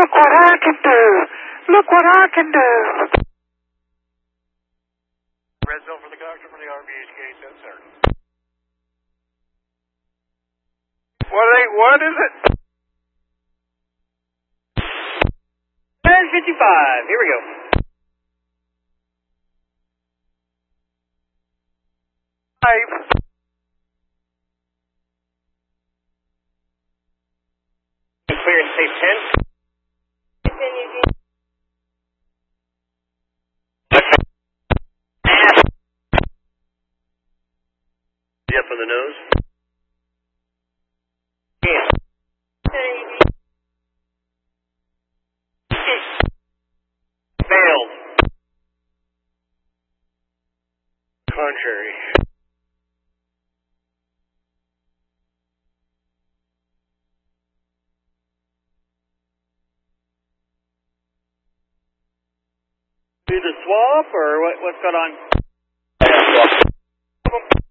Look what I can do. Look what I can do. Red zone for the doctor for the RBHK, set, sir. What is it? 10:55, here we go. Clear and safe 10. Up on the nose. Yeah. Failed. Contrary. Do the swap or what's going on? Yeah, swap.